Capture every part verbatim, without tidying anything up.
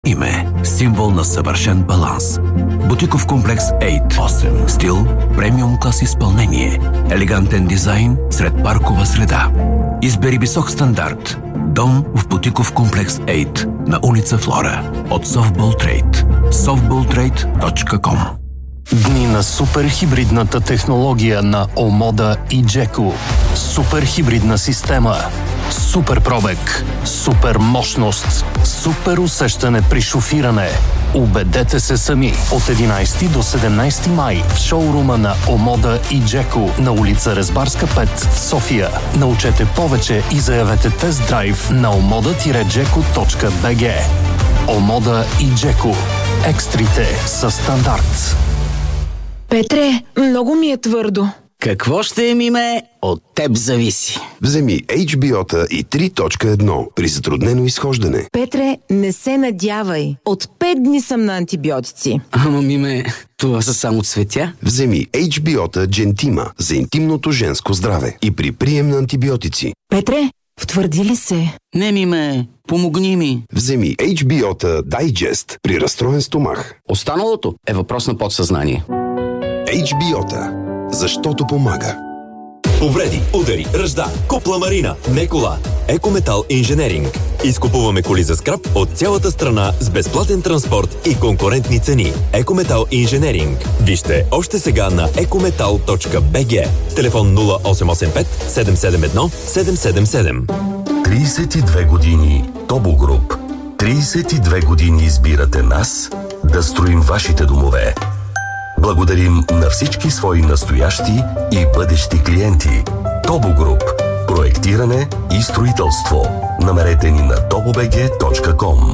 Име – символ на съвършен баланс. Бутиков комплекс осем. Стил – премиум клас изпълнение. Елегантен дизайн сред паркова среда. Избери висок стандарт. Дом в Бутиков комплекс осем на улица Флора от Softball Trade. софтбол трейд точка ком. Дни на суперхибридната технология на Омода и Джеко. Суперхибридна система. Супер пробег. Супер мощност. Супер усещане при шофиране. Убедете се сами. От единайсети до седемнайсети май в шоурума на Омода и Джеко на улица Резбарска пет в София. Научете повече и заявете тест-драйв на омода джеко точка би джи. Омода и Джеко. Екстрите са стандарт. Петре, много ми е твърдо. Какво ще е, Миме? От теб зависи. Вземи Ейч Би О-та и три точка едно при затруднено изхождане. Петре, не се надявай. От пет дни съм на антибиотици. Ама, Миме, това са само цветя. Вземи Ейч Би О-та Джентима за интимното женско здраве и при прием на антибиотици. Петре, втвърди ли се? Не, Миме, помогни ми. Вземи Ейч Би О-та Дайджест при разстроен стомах. Останалото е въпрос на подсъзнание. Ейч Би О-та. Защото помага. Повреди, удари, ръжда, купла марина, не кола. Екометал инженеринг. Изкупуваме коли за скрап от цялата страна с безплатен транспорт и конкурентни цени. Екометал инженеринг. Вижте още сега на екометал точка би джи. Телефон нула осем осем пет седем седем едно седем седем седем. трийсет и две години Тобо Груп. трийсет и две години избирате нас да строим вашите домове. Благодарим на всички свои настоящи и бъдещи клиенти. Тобо Груп. Проектиране и строителство. Намерете ни на тобо би джи точка ком.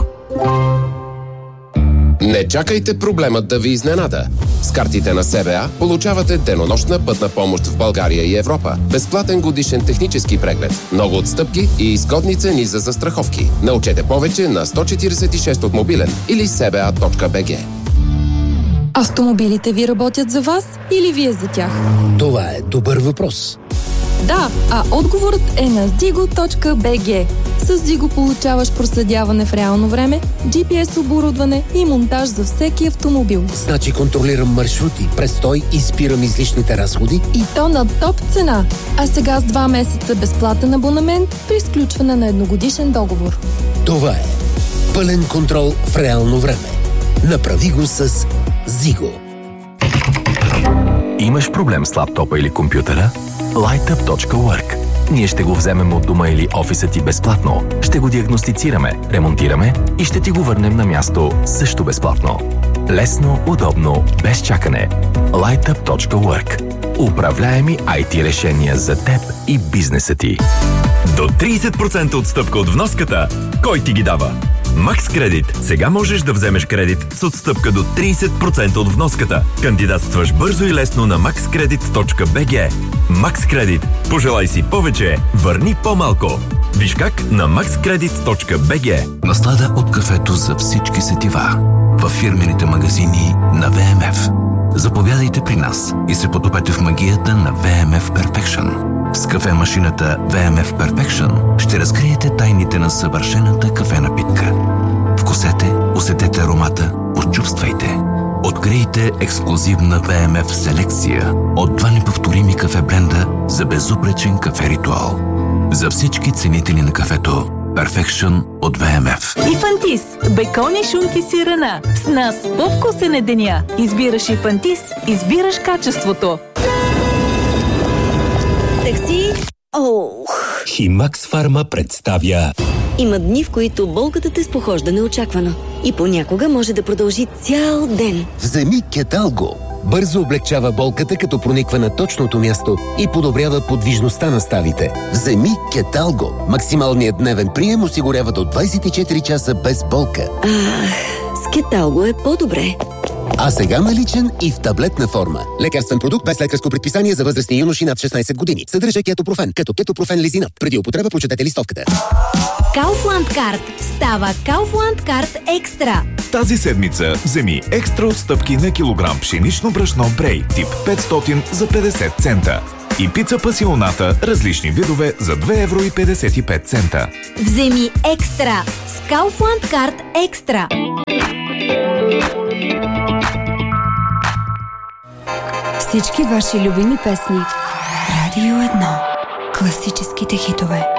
Не чакайте проблемът да ви изненада. С картите на С Б А получавате денонощна пътна помощ в България и Европа, безплатен годишен технически преглед, много отстъпки и изгодни цени за застраховки. Научете повече на сто четирийсет и шест от мобилен или ес би а точка би джи. Автомобилите ви работят за вас или вие за тях? Това е добър въпрос. Да, а отговорът е на зиго точка би джи. С Зиго получаваш проследяване в реално време, джи пи ес оборудване и монтаж за всеки автомобил. Значи контролирам маршрути, престой и спирам излишните разходи. И то на топ цена. А сега с два месеца безплатен абонамент при изключване на едногодишен договор. Това е пълен контрол в реално време. Направи го с Зиго. Имаш проблем с лаптопа или компютъра? лайтъп точка уърк. Ние ще го вземем от дома или офиса ти безплатно. Ще го диагностицираме, ремонтираме и ще ти го върнем на място също безплатно. Лесно, удобно, без чакане. лайтъп точка уърк. Управляеми ай ти решения за теб и бизнеса ти. До трийсет процента отстъпка от вноската. Кой ти ги дава? Макс Кредит. Сега можеш да вземеш кредит с отстъпка до трийсет процента от вноската. Кандидатстваш бързо и лесно на макс кредит точка би джи. Макс Кредит. Пожелай си повече, върни по-малко. Виж как на макс кредит точка би джи. Наслада от кафето за всички сетива. Във фирмените магазини на В М Ф. Заповядайте при нас и се потопете в магията на В М Ф Perfection. С кафе-машината В М Ф Perfection ще разкриете тайните на съвършената кафе напитка. Вкусете, усетете аромата, почувствайте. Открийте ексклузивна В М Ф селекция от два неповторими кафе бленда за безупречен кафе ритуал. За всички ценители на кафето, Perfection от В М Ф. И Фантис. Бекони, шунки, сирена. С нас по-вкусен е деня. Избираш и Фантис, избираш качеството. Такси. Ох. Химакс Фарма представя. Има дни, в които болката те спохожда неочаквано. И понякога може да продължи цял ден. Вземи Кеталго. Бързо облегчава болката, като прониква на точното място и подобрява подвижността на ставите. Вземи Кеталго. Максималният дневен прием осигурява до двайсет и четири часа без болка. Ах, с Кеталго е по-добре. А сега наличен и в таблетна форма. Лекарствен продукт без лекарско предписание за възрастни юноши над шестнайсет години. Съдържа кетопрофен, като кетопрофен лизинат. Преди употреба прочетете листовката. Kaufland Card става Kaufland Card Екстра. Тази седмица вземи екстра отстъпки на килограм пшенично брашно Брей тип петстотин за петдесет цента. И пица пасионата различни видове за две евро и петдесет и пет цента. Вземи екстра с Kaufland Card Extra. Всички ваши любими песни. Радио едно. Класическите хитове.